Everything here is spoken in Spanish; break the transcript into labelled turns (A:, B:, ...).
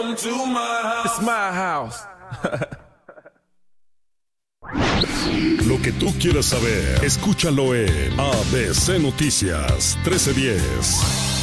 A: It's my house.
B: Lo que tú quieras saber, escúchalo en ABC Noticias 1310.